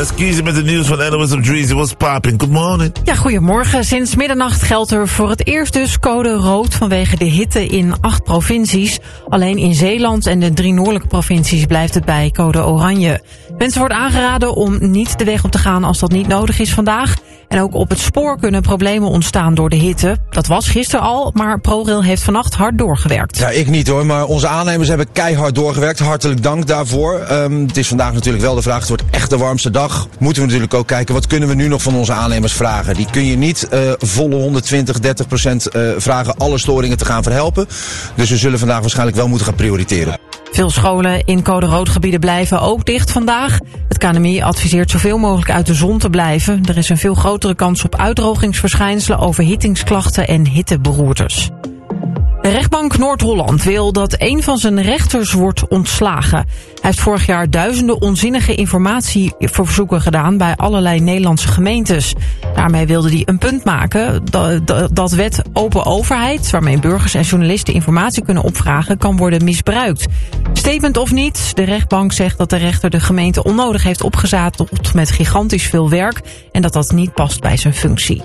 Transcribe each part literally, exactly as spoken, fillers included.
Let's kiezen met het nieuws van Eloise of Dreezy. What's poppin'? Good morning. Ja, goedemorgen. Sinds middernacht geldt er voor het eerst dus code rood vanwege de hitte in acht provincies. Alleen in Zeeland en de drie noordelijke provincies blijft het bij code oranje. Mensen wordt aangeraden om niet de weg op te gaan als dat niet nodig is vandaag. En ook op het spoor kunnen problemen ontstaan door de hitte. Dat was gisteren al, maar ProRail heeft vannacht hard doorgewerkt. Ja, ik niet hoor, maar onze aannemers hebben keihard doorgewerkt. Hartelijk dank daarvoor. Um, het is vandaag natuurlijk wel de vraag, het wordt echt de warmste dag. Moeten we natuurlijk ook kijken, wat kunnen we nu nog van onze aannemers vragen? Die kun je niet uh, volle honderdtwintig, dertig procent uh, vragen alle storingen te gaan verhelpen. Dus we zullen vandaag waarschijnlijk wel moeten gaan prioriteren. Veel scholen in code rood gebieden blijven ook dicht vandaag. Het K N M I adviseert zoveel mogelijk uit de zon te blijven. Er is een veel grotere kans op uitdrogingsverschijnselen, overhittingsklachten en hitteberoertes. De rechtbank Noord-Holland wil dat een van zijn rechters wordt ontslagen. Hij heeft vorig jaar duizenden onzinnige informatieverzoeken gedaan bij allerlei Nederlandse gemeentes. Daarmee wilde hij een punt maken dat, dat wet open overheid, waarmee burgers en journalisten informatie kunnen opvragen, kan worden misbruikt. Statement of niet, de rechtbank zegt dat de rechter de gemeente onnodig heeft opgezadeld met gigantisch veel werk en dat dat niet past bij zijn functie.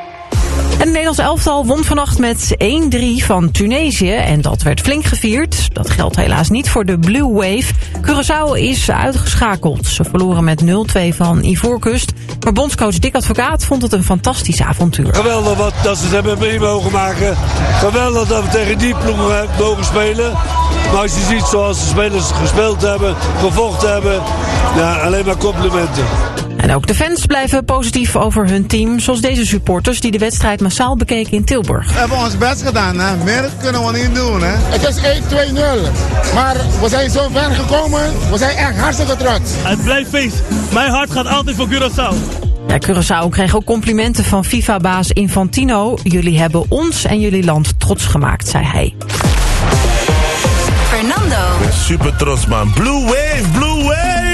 En het Nederlands elftal won vannacht met één drie van Tunesië en dat werd flink gevierd. Dat geldt helaas niet voor de Blue Wave. Curaçao is uitgeschakeld. Ze verloren met nul twee van Ivoorkust. Maar bondscoach Dick Advocaat vond het een fantastisch avontuur. Geweldig wat dat ze het hebben mee mogen maken. Geweldig dat we tegen die ploeg mogen spelen. Maar als je ziet zoals de spelers gespeeld hebben, gevochten hebben, ja, alleen maar complimenten. En ook de fans blijven positief over hun team, zoals deze supporters die de wedstrijd massaal bekeken in Tilburg. We hebben ons best gedaan, hè. Meer kunnen we niet doen, hè. Het is één twee nul, maar we zijn zo ver gekomen, we zijn echt hartstikke trots. Het blijft feest. Mijn hart gaat altijd voor Curaçao. Ja, Curaçao kreeg ook complimenten van FIFA-baas Infantino. Jullie hebben ons en jullie land trots gemaakt, zei hij. Fernando. Super trots, man. Blue Wave, Blue Wave!